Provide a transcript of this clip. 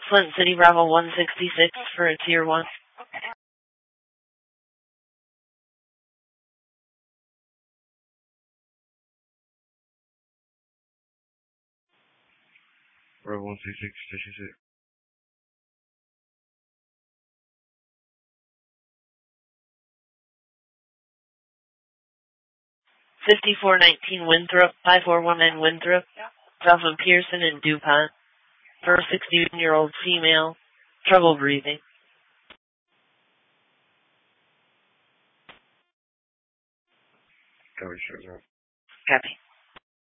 Flint City, Bravo 166 for a Tier 1. Bravo 166, Station 6. 5419 Winthrop, 5419 Winthrop, south of Pearson and DuPont, for a 16-year-old female, trouble breathing. Copy, sure. Copy.